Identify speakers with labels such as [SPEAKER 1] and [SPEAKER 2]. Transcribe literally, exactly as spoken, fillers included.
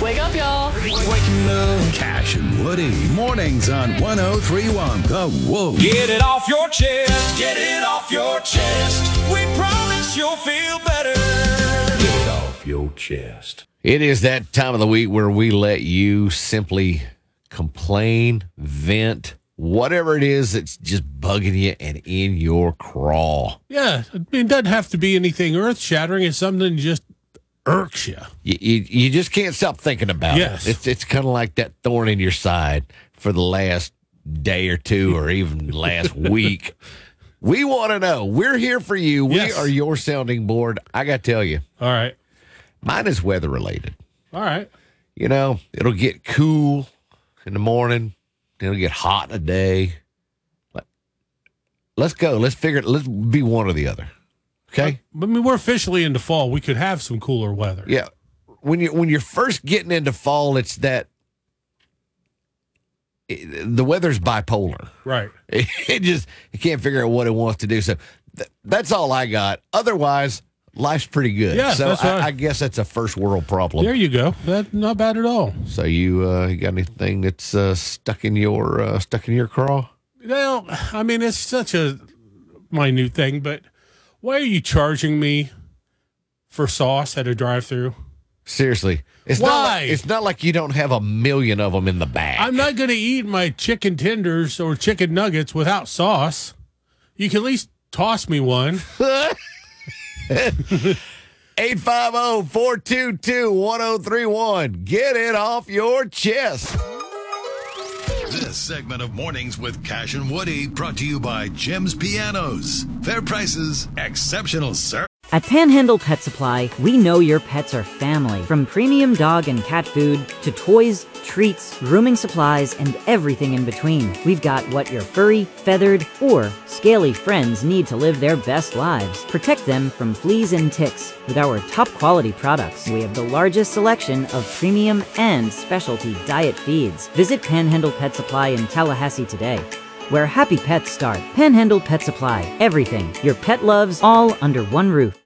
[SPEAKER 1] Wake up, y'all.
[SPEAKER 2] Waking up. Cash and Woody. Mornings on one oh three one The Wolf.
[SPEAKER 3] Get it off your chest. Get it off your chest. We promise you'll feel better.
[SPEAKER 2] Get it off your chest.
[SPEAKER 4] It is that time of the week where we let you simply complain, vent, whatever it is that's just bugging you and in your craw.
[SPEAKER 5] Yeah, I mean, it doesn't have to be anything earth-shattering. It's something that just irks you.
[SPEAKER 4] You, you, you just can't stop thinking about
[SPEAKER 5] Yes.
[SPEAKER 4] it. It's, it's kind of like that thorn in your side for the last day or two or even last week. We want to know. We're here for you. We
[SPEAKER 5] Yes.
[SPEAKER 4] are your sounding board. I got to tell you,
[SPEAKER 5] All right.
[SPEAKER 4] mine is weather related.
[SPEAKER 5] All right.
[SPEAKER 4] You know, it'll get cool in the morning. It'll get hot in the day. Let- Let's go. Let's figure it. Let's be one or the other. Okay?
[SPEAKER 5] I mean, we're officially into fall. We could have some cooler weather.
[SPEAKER 4] Yeah. When you when you're first getting into fall, it's that it, the weather's bipolar.
[SPEAKER 5] Right.
[SPEAKER 4] It, it just it can't figure out what it wants to do. So th- that's all I got. Otherwise, life's pretty good.
[SPEAKER 5] Yeah,
[SPEAKER 4] so
[SPEAKER 5] that's
[SPEAKER 4] I,
[SPEAKER 5] right.
[SPEAKER 4] I guess that's a first world problem.
[SPEAKER 5] There you go. That's not bad at all.
[SPEAKER 4] So you uh, you got anything that's uh, stuck in your uh, stuck in your craw?
[SPEAKER 5] Well, I mean, it's such a minute thing, but why are you charging me for sauce at a drive-thru?
[SPEAKER 4] Seriously, it's
[SPEAKER 5] Why?
[SPEAKER 4] not like, it's not like you don't have a million of them in the bag.
[SPEAKER 5] I'm not going to eat my chicken tenders or chicken nuggets without sauce. You can at least toss me one.
[SPEAKER 4] eight five zero, four two two, one zero three one. Get it off your chest.
[SPEAKER 2] This segment of Mornings with Cash and Woody brought to you by Jim's Pianos. Fair prices, exceptional service.
[SPEAKER 6] At Panhandle Pet Supply, we know your pets are family. From premium dog and cat food to toys, treats, grooming supplies, and everything in between. We've got what your furry, feathered, or scaly friends need to live their best lives. Protect them from fleas and ticks with our top quality products. We have the largest selection of premium and specialty diet feeds. Visit Panhandle Pet Supply in Tallahassee today, where happy pets start. Panhandle Pet Supply. Everything your pet loves, all under one roof.